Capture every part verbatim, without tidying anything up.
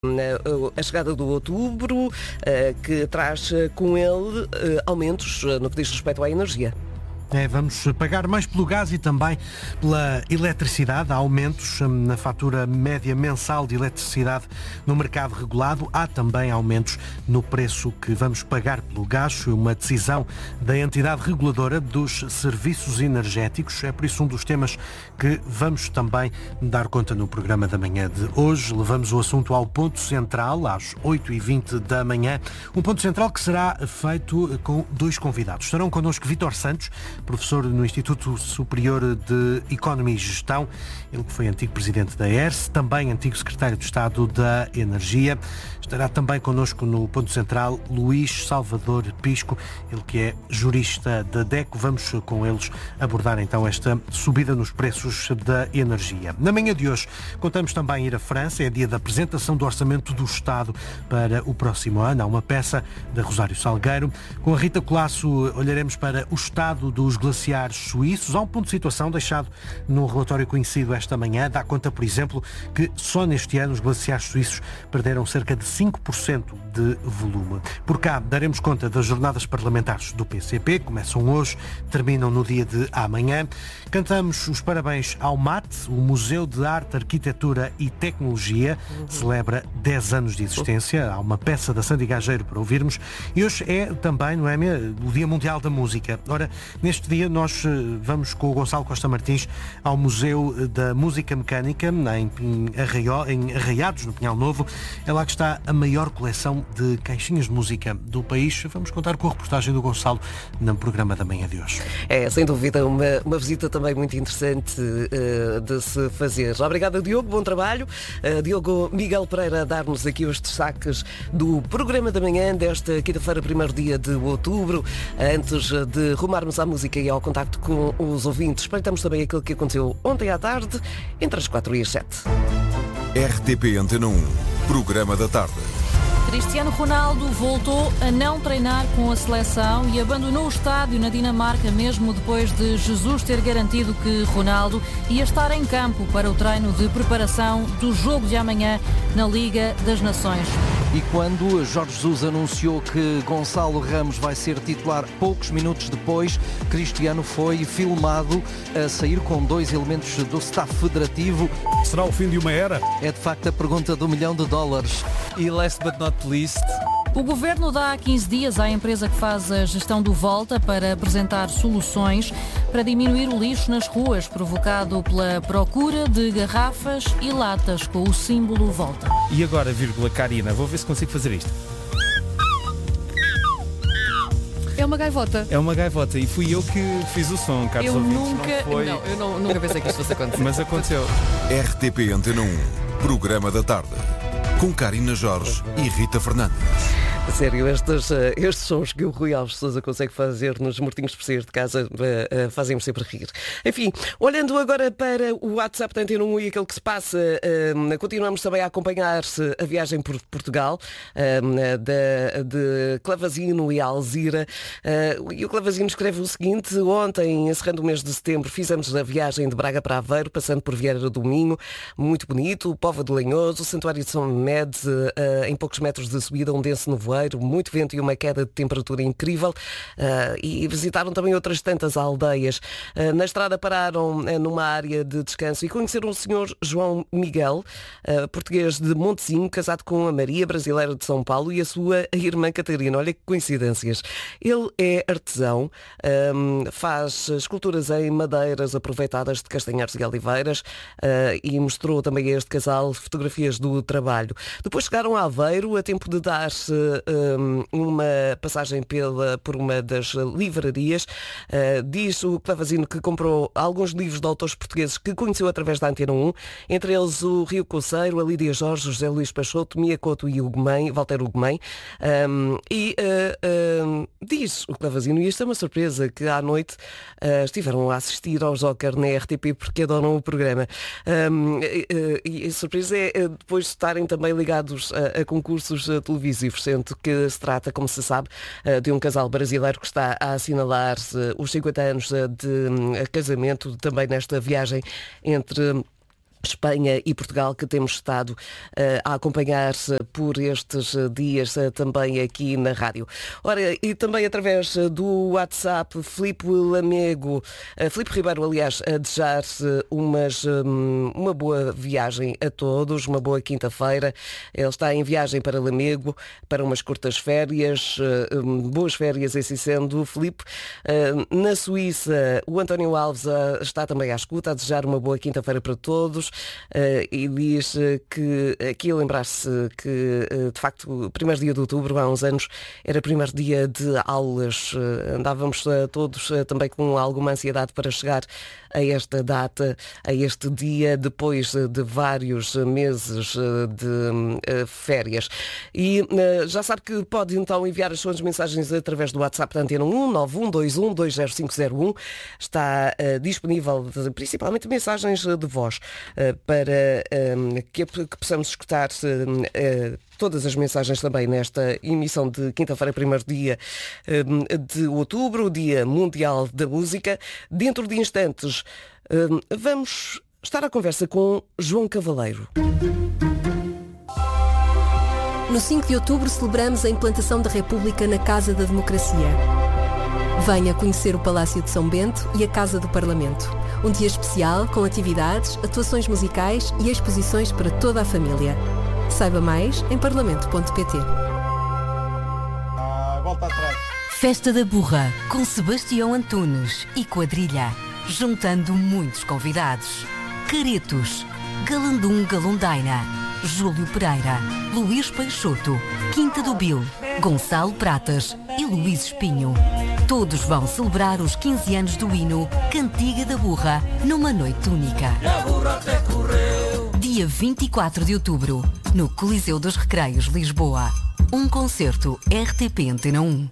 a chegada do outubro, que traz com ele aumentos no que diz respeito à energia. É, vamos pagar mais pelo gás e também pela eletricidade. Há aumentos na fatura média mensal de eletricidade no mercado regulado. Há também aumentos no preço que vamos pagar pelo gás. Uma decisão da entidade reguladora dos serviços energéticos. É por isso um dos temas que vamos também dar conta no programa da manhã de hoje. Levamos o assunto ao ponto central, às oito e vinte da manhã. Um ponto central que será feito com dois convidados. Estarão connosco Vítor Santos, professor no Instituto Superior de Economia e Gestão, ele que foi antigo presidente da E R S, também antigo secretário de Estado da Energia. Estará também connosco no ponto central Luís Salvador Pisco, ele que é jurista da DECO. Vamos com eles abordar então esta subida nos preços da energia. Na manhã de hoje contamos também ir à França, é dia da apresentação do Orçamento do Estado para o próximo ano. Há uma peça da Rosário Salgueiro. Com a Rita Colasso olharemos para o estado dos glaciares suíços. Há um ponto de situação deixado num relatório conhecido esta manhã. Dá conta, por exemplo, que só neste ano os glaciares suíços perderam cerca de cinco por cento de volume. Por cá daremos conta das jornadas parlamentares do P C P. Começam hoje, terminam no dia de amanhã. Cantamos os parabéns ao M A T, o Museu de Arte, Arquitetura e Tecnologia. Celebra dez anos de existência. Há uma peça da Sandy Gageiro para ouvirmos. E hoje é também, não é, o Dia Mundial da Música. Ora, neste dia nós vamos com o Gonçalo Costa Martins ao Museu da Música Mecânica em, Arraió, em Arraiados, no Pinhal Novo. É lá que está a maior coleção de caixinhas de música do país. Vamos contar com a reportagem do Gonçalo no programa da manhã de hoje. É, sem dúvida, uma, uma visita também muito interessante uh, de se fazer. Obrigada, Diogo, bom trabalho. Uh, Diogo Miguel Pereira a dar-nos aqui os destaques do programa da manhã desta quinta-feira, primeiro dia de outubro. Antes de rumarmos à música e ao contacto com os ouvintes, espreitamos também aquilo que aconteceu ontem à tarde, entre as quatro e as sete. R T P Antena um, programa da tarde. Cristiano Ronaldo voltou a não treinar com a seleção e abandonou o estádio na Dinamarca, mesmo depois de Jesus ter garantido que Ronaldo ia estar em campo para o treino de preparação do jogo de amanhã na Liga das Nações. E quando Jorge Jesus anunciou que Gonçalo Ramos vai ser titular poucos minutos depois, Cristiano foi filmado a sair com dois elementos do staff federativo. Será o fim de uma era? É de facto a pergunta do milhão de dólares. E last but not least... O Governo dá quinze dias à empresa que faz a gestão do Volta para apresentar soluções para diminuir o lixo nas ruas, provocado pela procura de garrafas e latas com o símbolo Volta. E agora, vírgula, Karina, vou ver se consigo fazer isto. É uma gaivota. É uma gaivota e fui eu que fiz o som, caros eu ouvintes. Nunca, não foi... não, eu não, nunca pensei que isto fosse acontecer. Mas aconteceu. R T P Antena um, programa da tarde. Com Karina Jorge e Rita Fernandes. Sério, estes, estes sons que o Rui Alves Sousa consegue fazer nos mortinhos de sair de casa uh, uh, fazem-me sempre rir. Enfim, olhando agora para o WhatsApp da Antena um e aquilo que se passa, uh, continuamos também a acompanhar-se a viagem por Portugal uh, de, de Clavazino e Alzira. Uh, e o Clavazino escreve o seguinte: ontem, encerrando o mês de setembro, fizemos a viagem de Braga para Aveiro, passando por Vieira do Minho, muito bonito, Póvoa de Lanhoso, o Santuário de São Médez, uh, em poucos metros de subida, um denso nevoeiro, muito vento e uma queda de temperatura incrível, uh, e visitaram também outras tantas aldeias. Uh, na estrada pararam uh, numa área de descanso e conheceram o senhor João Miguel, uh, português de Montezinho, casado com a Maria, brasileira de São Paulo, e a sua irmã Catarina. Olha que coincidências. Ele é artesão, um, faz esculturas em madeiras aproveitadas de castanhares e oliveiras, uh, e mostrou também a este casal fotografias do trabalho. Depois chegaram a Aveiro, a tempo de dar-se uma passagem pela, por uma das livrarias. Uh, diz o Clavazino que comprou alguns livros de autores portugueses que conheceu através da Antena um, entre eles o Rio Coceiro, a Lídia Jorge, José Luís Peixoto, Mia Couto e Hugo Mãe, Walter Hugo Mãe. Um, e uh, uh, diz o Clavazino, e isto é uma surpresa, que à noite uh, estiveram a assistir ao Joker na R T P porque adoram o programa. Um, uh, e a surpresa é uh, depois de estarem também ligados a, a concursos uh, televisivos, sendo que se trata, como se sabe, de um casal brasileiro que está a assinalar os cinquenta anos de casamento, também nesta viagem entre Espanha e Portugal, que temos estado uh, a acompanhar-se por estes dias uh, também aqui na rádio. Ora, e também através do WhatsApp, Filipe Lamego, uh, Filipe Ribeiro, aliás, a desejar-se umas, um, uma boa viagem a todos, uma boa quinta-feira. Ele está em viagem para Lamego, para umas curtas férias, uh, um, boas férias, assim sendo. Filipe, uh, na Suíça, o António Alves uh, está também à escuta, a desejar uma boa quinta-feira para todos. Uh, e diz uh, que aqui lembrar-se que uh, de facto o primeiro dia de outubro, há uns anos, era primeiro dia de aulas. Uh, andávamos uh, todos uh, também com alguma ansiedade para chegar a esta data, a este dia, depois uh, de vários meses uh, de uh, férias. E uh, já sabe que pode então enviar as suas mensagens através do WhatsApp da Antena um, nove um dois um dois zero cinco zero um. Está uh, disponível de, principalmente mensagens de voz, uh, para um, que, que possamos escutar um, uh, todas as mensagens também nesta emissão de quinta-feira, primeiro dia um, de outubro, o Dia Mundial da Música. Dentro de instantes um, vamos estar à conversa com João Cavaleiro. No cinco de outubro celebramos a implantação da República na Casa da Democracia. Venha conhecer o Palácio de São Bento e a Casa do Parlamento. Um dia especial com atividades, atuações musicais e exposições para toda a família. Saiba mais em parlamento ponto pt. Ah, volta atrás. Festa da Burra, com Sebastião Antunes e quadrilha, juntando muitos convidados. Caretos, Galandum Galundaina, Júlio Pereira, Luís Peixoto, Quinta do Bil, Gonçalo Pratas e Luís Espinho. Todos vão celebrar os quinze anos do hino Cantiga da Burra numa noite única. Dia vinte e quatro de outubro, no Coliseu dos Recreios, Lisboa. Um concerto R T P Antena um.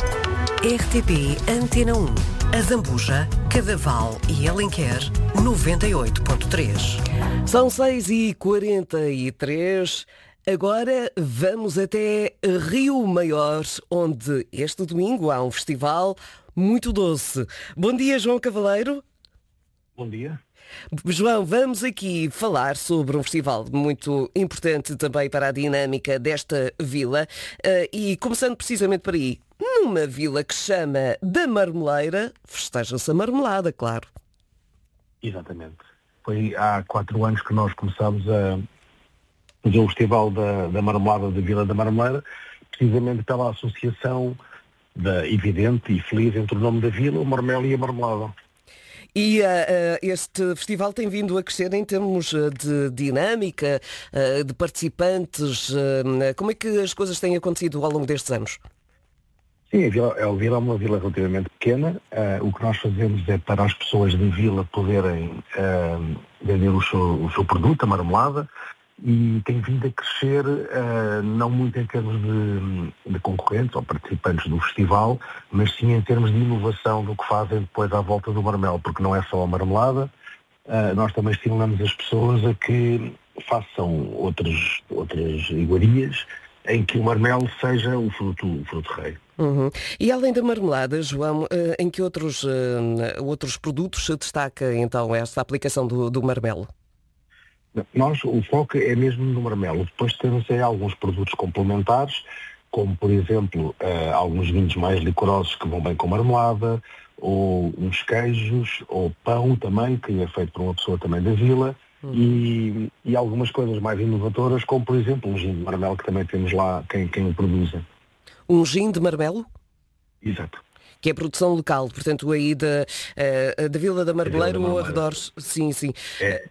R T P Antena um. A Zambuja, Cadaval e Alenquer, noventa e oito ponto três. São seis e quarenta e três. Agora vamos até Rio Maior, onde este domingo há um festival muito doce. Bom dia, João Cavaleiro. Bom dia. João, vamos aqui falar sobre um festival muito importante também para a dinâmica desta vila e começando precisamente por aí, numa vila que se chama da Marmeleira, festeja-se a marmelada, claro. Exatamente. Foi há quatro anos que nós começámos a fazer o festival da, da marmelada da Vila da Marmeleira, precisamente pela associação da evidente e feliz entre o nome da vila, o marmelo e a marmelada. E uh, uh, este festival tem vindo a crescer em termos uh, de dinâmica, uh, de participantes. Uh, como é que as coisas têm acontecido ao longo destes anos? Sim, a Vila, a Vila é uma vila relativamente pequena. Uh, o que nós fazemos é para as pessoas da vila poderem uh, vender o seu, o seu produto, a marmelada, e tem vindo a crescer, uh, não muito em termos de, de concorrentes ou participantes do festival, mas sim em termos de inovação do que fazem depois à volta do marmelo, porque não é só a marmelada, uh, nós também estimulamos as pessoas a que façam outras, outras iguarias em que o marmelo seja o fruto, o fruto rei. Uhum. E além da marmelada, João, uh, em que outros, uh, outros produtos se destaca então esta aplicação do, do marmelo? Nós, o foco é mesmo no marmelo. Depois temos aí alguns produtos complementares, como por exemplo uh, alguns vinhos mais licorosos que vão bem com marmelada, ou uns queijos, ou pão também, que é feito por uma pessoa também da vila, uhum. e, e algumas coisas mais inovadoras, como por exemplo um gin de marmelo que também temos lá quem, quem o produz. Um gin de marmelo? Exato. Que é produção local, portanto aí da, uh, da Vila da Marmeleira ou arredores. Sim, sim. É.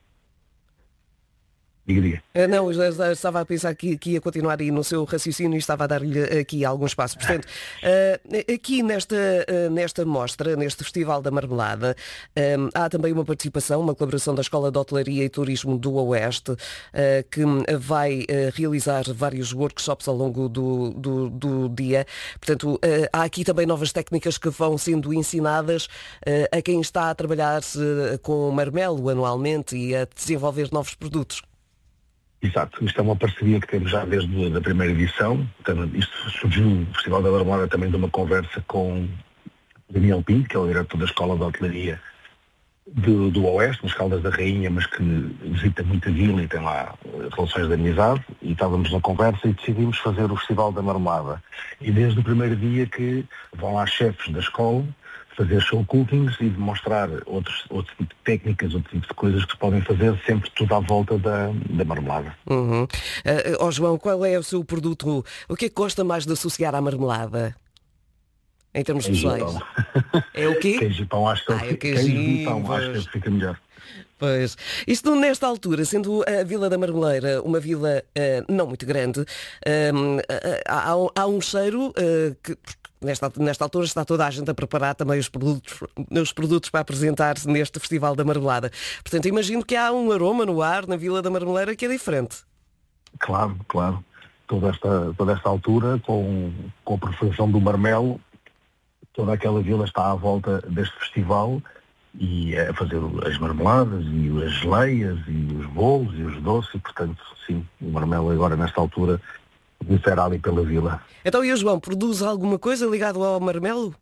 Diga, diga. Não, eu já estava a pensar que, que ia continuar aí no seu raciocínio e estava a dar-lhe aqui algum espaço. Portanto, uh, aqui nesta, uh, nesta mostra, neste Festival da Marmelada, um, há também uma participação, uma colaboração da Escola de Hotelaria e Turismo do Oeste, uh, que vai uh, realizar vários workshops ao longo do, do, do dia. Portanto, uh, há aqui também novas técnicas que vão sendo ensinadas uh, a quem está a trabalhar uh, com marmelo anualmente e a desenvolver novos produtos. Exato, isto é uma parceria que temos já desde a primeira edição. Portanto, isto surgiu no Festival da Marmelada também de uma conversa com Daniel Pinto, que é o diretor da Escola de Hotelaria do, do Oeste, nas Caldas da Rainha, mas que visita muito a vila e tem lá relações de amizade, e estávamos na conversa e decidimos fazer o Festival da Marmelada. E desde o primeiro dia que vão lá chefes da escola fazer show cookings e demonstrar outros, outro tipo de técnicas, outro tipo de coisas que se podem fazer, sempre tudo à volta da, da marmelada. Uhum. Uh, oh João, qual é o seu produto, o que é que gosta mais de associar à marmelada? Em termos pessoais. É o quê? Queijo e pão, acho que, ah, é queijo e pão, acho que fica melhor. Pois, isto nesta altura, sendo a Vila da Marmeleira uma vila uh, não muito grande, uh, uh, há, há um cheiro uh, que nesta, nesta altura está toda a gente a preparar também os produtos, os produtos para apresentar neste Festival da Marmelada. Portanto, imagino que há um aroma no ar na Vila da Marmeleira que é diferente. Claro, claro. Toda esta, toda esta altura, com, com a preparação do marmelo, toda aquela vila está à volta deste festival e a fazer as marmeladas e as geleias e os bolos e os doces, e portanto, sim, o marmelo agora nesta altura difere ali pela vila. Então, e o João, produz alguma coisa ligada ao marmelo?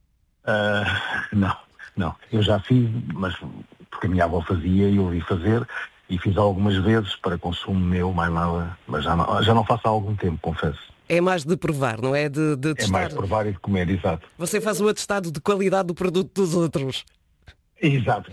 Uh, não, não. Eu já fiz, mas porque a minha avó fazia e eu ouvi fazer, e fiz algumas vezes para consumo meu, mais nada, mas já não, já não faço há algum tempo, confesso. É mais de provar, não é de, de testar? É mais de provar e de comer, exato. Você faz o atestado de qualidade do produto dos outros. Exato.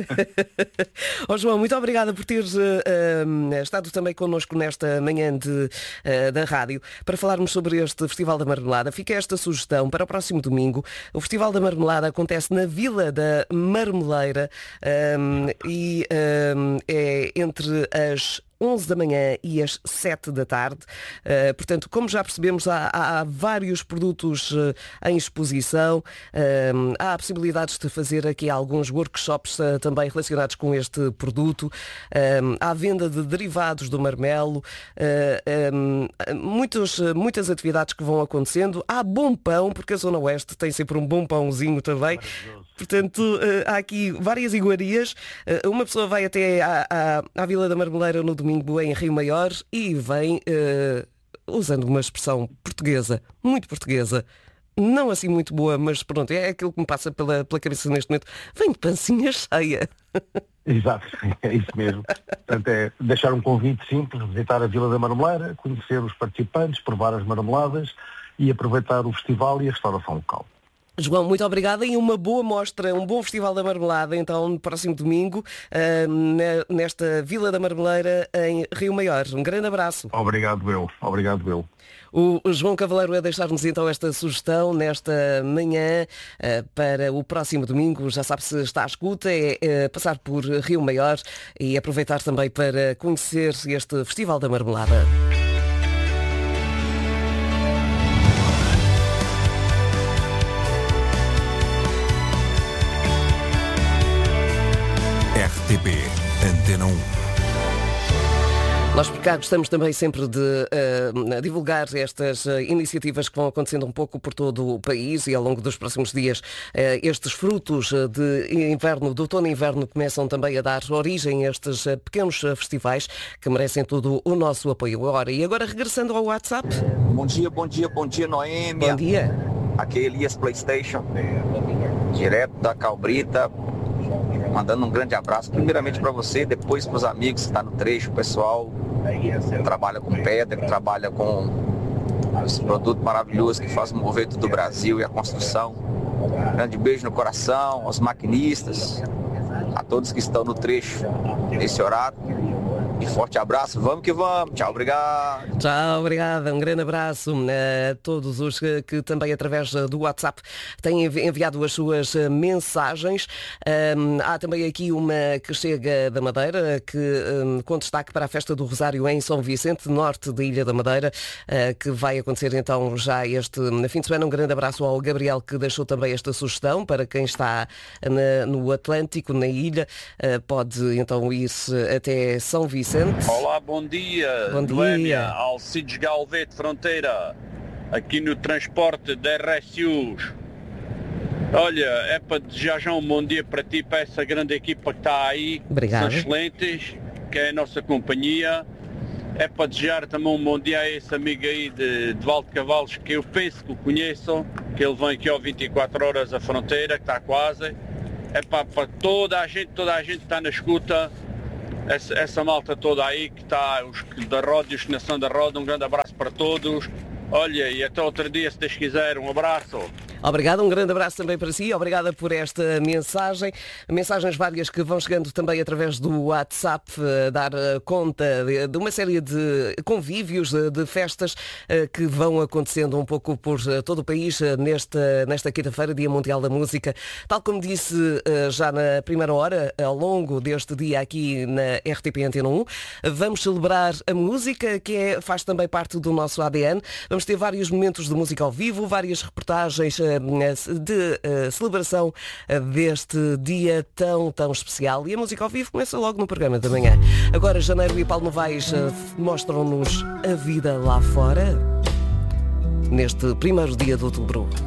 Oh, João, muito obrigada por teres uh, uh, estado também connosco nesta manhã de, uh, da rádio para falarmos sobre este Festival da Marmelada. Fica esta sugestão para o próximo domingo. O Festival da Marmelada acontece na Vila da Marmeleira um, e um, é entre as onze da manhã e às sete da tarde. Uh, portanto, como já percebemos, há, há vários produtos uh, em exposição. Uh, há possibilidades de fazer aqui alguns workshops uh, também relacionados com este produto. Uh, há venda de derivados do marmelo. Uh, um, muitos, muitas atividades que vão acontecendo. Há bom pão, porque a Zona Oeste tem sempre um bom pãozinho também. Portanto, uh, há aqui várias iguarias. Uh, uma pessoa vai até à, à, à Vila da Marmeleira no domingo em Rio Maior e vem uh, usando uma expressão portuguesa, muito portuguesa. Não assim muito boa, mas pronto, é aquilo que me passa pela, pela cabeça neste momento. Vem de pancinha cheia. Exato, é isso mesmo. Portanto, é deixar um convite simples, visitar a Vila da Marmeleira, conhecer os participantes, provar as marmeladas e aproveitar o festival e a restauração local. João, muito obrigada e uma boa mostra, um bom Festival da Marmelada, então, no próximo domingo, uh, nesta Vila da Marmeleira, em Rio Maior. Um grande abraço. Obrigado, eu. Obrigado, eu. O João Cavaleiro a deixar-nos então esta sugestão nesta manhã uh, para o próximo domingo. Já sabe, se está à escuta, é uh, passar por Rio Maior e aproveitar também para conhecer este Festival da Marmelada. R T P Antena um. Nós por cá gostamos também sempre de uh, divulgar estas uh, iniciativas que vão acontecendo um pouco por todo o país e ao longo dos próximos dias uh, estes frutos de inverno, de outono e inverno começam também a dar origem a estes uh, pequenos uh, festivais que merecem todo o nosso apoio. Ora, e agora regressando ao WhatsApp. Bom dia, bom dia, bom dia, Noêmia. Bom dia. Aqui é Elias PlayStation, direto da Calbrita. Mandando um grande abraço, primeiramente para você, depois para os amigos que estão no trecho, o pessoal que trabalha com pedra, que trabalha com esse produto maravilhoso que faz mover todo o Brasil e a construção. Grande beijo no coração, aos maquinistas, a todos que estão no trecho nesse horário. E forte abraço, vamos que vamos. Tchau, obrigado. Tchau, obrigada. Um grande abraço a todos os que, que também através do WhatsApp têm enviado as suas mensagens. Um, há também aqui uma que chega da Madeira, que um, com destaque para a Festa do Rosário em São Vicente, norte da Ilha da Madeira, uh, que vai acontecer então já este fim de semana. Um grande abraço ao Gabriel, que deixou também esta sugestão para quem está na, no Atlântico, na ilha. Uh, pode então ir até São Vicente. Olá, bom dia. Bom dia. Noêmia, Alcides Galvete, Fronteira, aqui no transporte da R S Us. Olha, é para desejar já um bom dia para ti, para essa grande equipa que está aí. Obrigado. São excelentes, que é a nossa companhia. É para desejar também um bom dia a esse amigo aí de, de Valde Cavalos, que eu penso que o conheço, que ele vem aqui ao vinte e quatro horas a Fronteira, que está quase. é para, para toda a gente, toda a gente está na escuta, essa, essa malta toda aí que está, os da Roda e os que não são da Roda, um grande abraço para todos. Olha, e até outro dia, se Deus quiser, um abraço. Obrigada, um grande abraço também para si, obrigada por esta mensagem, mensagens várias que vão chegando também através do WhatsApp, a dar conta de uma série de convívios, de festas que vão acontecendo um pouco por todo o país nesta, nesta quinta-feira, Dia Mundial da Música. Tal como disse já na primeira hora, ao longo deste dia aqui na R T P Antena um, vamos celebrar a música, que é, faz também parte do nosso A D N. Vamos ter vários momentos de música ao vivo, várias reportagens de uh, celebração uh, deste dia tão, tão especial. E a música ao vivo começa logo no programa da manhã. Agora, Janeiro e Paulo Novaes uh, mostram-nos a vida lá fora, neste primeiro dia de outubro.